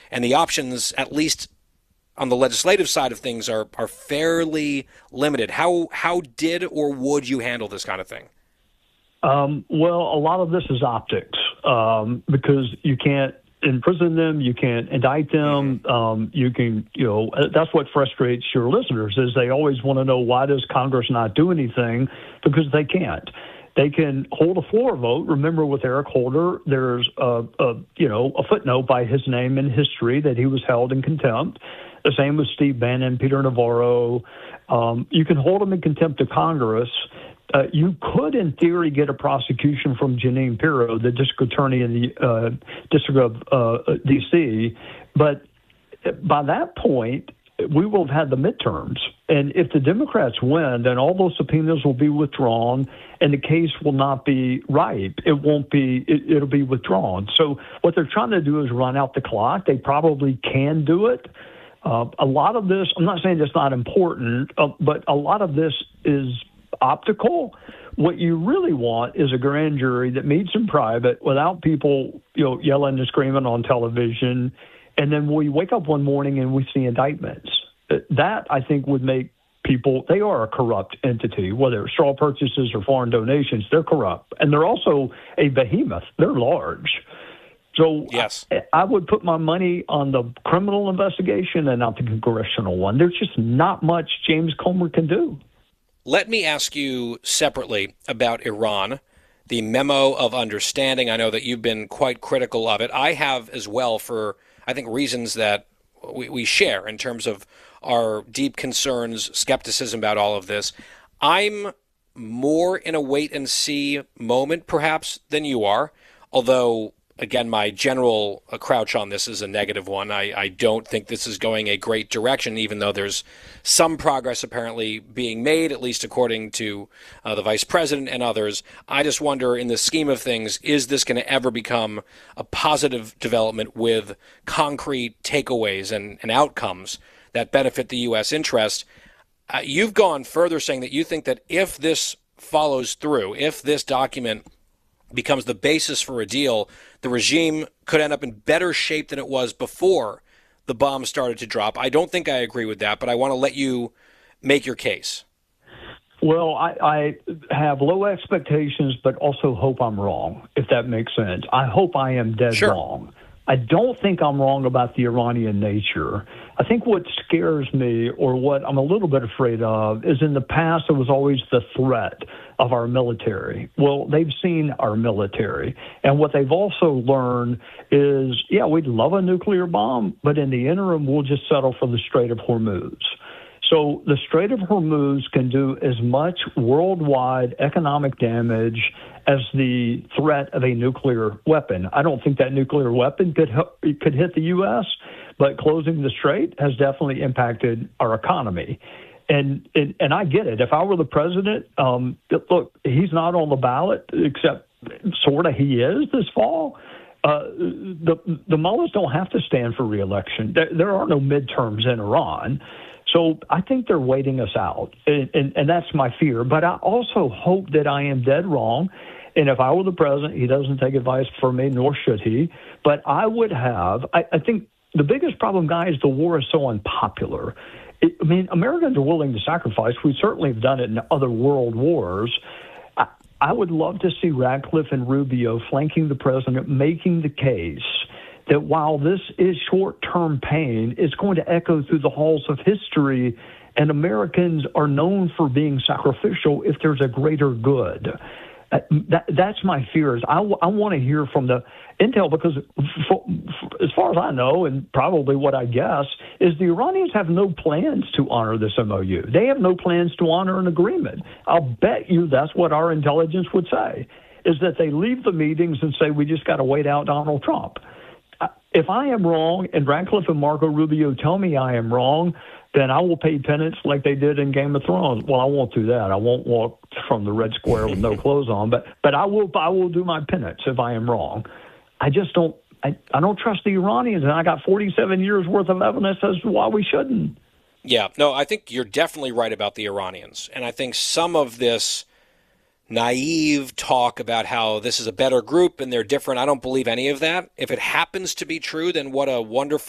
and the options, at least on the legislative side of things, are fairly limited. How did or would you handle this kind of thing? Well, a lot of this is optics because you can't imprison them, you can't indict them. You can, that's what frustrates your listeners is they always want to know why does Congress not do anything because they can't. They can hold a floor vote. Remember, with Eric Holder, there's a footnote by his name in history that he was held in contempt. The same with Steve Bannon, Peter Navarro. You can hold them in contempt of Congress. You could, in theory, get a prosecution from Jeanine Pirro, the district attorney in the District of D.C., but by that point, we will have had the midterms. And if the Democrats win, then all those subpoenas will be withdrawn, and the case will not be ripe. It won't be, it'll be withdrawn. So what they're trying to do is run out the clock. They probably can do it. A lot of this, I'm not saying it's not important, but a lot of this is optical. What you really want is a grand jury that meets in private without people, yelling and screaming on television. And then we wake up one morning and we see indictments. That, I think, would make people, they are a corrupt entity, whether it's straw purchases or foreign donations, they're corrupt. And they're also a behemoth. They're large. So yes. I would put my money on the criminal investigation and not the congressional one. There's just not much James Comer can do. Let me ask you separately about Iran, the memo of understanding. I know that you've been quite critical of it. I have as well, for, I think, reasons that we share in terms of our deep concerns, skepticism about all of this. I'm more in a wait-and-see moment, perhaps, than you are, although again, my general crouch on this is a negative one. I don't think this is going a great direction, even though there's some progress apparently being made, at least according to the vice president and others. I just wonder, in the scheme of things, is this going to ever become a positive development with concrete takeaways and outcomes that benefit the U.S. interest? You've gone further, saying that you think that if this follows through, if this document becomes the basis for a deal, the regime could end up in better shape than it was before the bombs started to drop. I don't think I agree with that, but I want to let you make your case. Well, I have low expectations, but also hope I'm wrong, if that makes sense. I hope I am dead wrong. I don't think I'm wrong about the Iranian nature. I think what scares me, or what I'm a little bit afraid of, is in the past there was always the threat of our military. Well, they've seen our military. And what they've also learned is, yeah, we'd love a nuclear bomb, but in the interim, we'll just settle for the Strait of Hormuz. So the Strait of Hormuz can do as much worldwide economic damage as the threat of a nuclear weapon. I don't think that nuclear weapon could hit the U.S., but closing the strait has definitely impacted our economy. And I get it. If I were the president, look, he's not on the ballot, except sort of he is this fall. The mullahs don't have to stand for re-election. There are no midterms in Iran. So I think they're waiting us out, and that's my fear. But I also hope that I am dead wrong, and if I were the president, he doesn't take advice from me, nor should he. But I would have – I think the biggest problem, guys, the war is so unpopular. Americans are willing to sacrifice. We certainly have done it in other world wars. I would love to see Radcliffe and Rubio flanking the president, making the case that while this is short-term pain, it's going to echo through the halls of history, and Americans are known for being sacrificial if there's a greater good. That's my fears. I want to hear from the intel because, as far as I know, and probably what I guess, is the Iranians have no plans to honor this MOU. They have no plans to honor an agreement. I'll bet you that's what our intelligence would say, is that they leave the meetings and say, we just got to wait out Donald Trump. If I am wrong and Radcliffe and Marco Rubio tell me I am wrong, then I will pay penance like they did in Game of Thrones. Well, I won't do that. I won't walk from the Red Square with no clothes on, but I will do my penance if I am wrong. I just don't I don't trust the Iranians, and I got 47 years worth of evidence as to why we shouldn't. Yeah, no, I think you're definitely right about the Iranians, and I think some of this naive talk about how this is a better group and they're different, I don't believe any of that. If it happens to be true, then what a wonderful